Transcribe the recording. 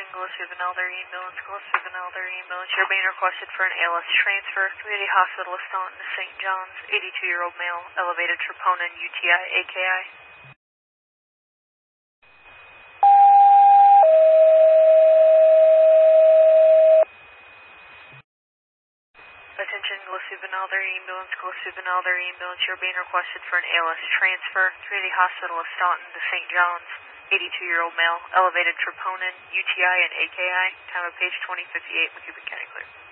Gillespie Elder ambulance, Gillespie Elder ambulance. You're being requested for an ALS transfer. Community Hospital of Staunton to St. John's. 82-year-old male, elevated troponin, UTI, AKI. Attention, Gillespie Elder ambulance, Gillespie Elder ambulance. You're being requested for an ALS transfer. Community Hospital of Staunton to St. John's. 82-year-old male, elevated troponin, UTI, and AKI. Time of page 2058, McCubbin County Clear.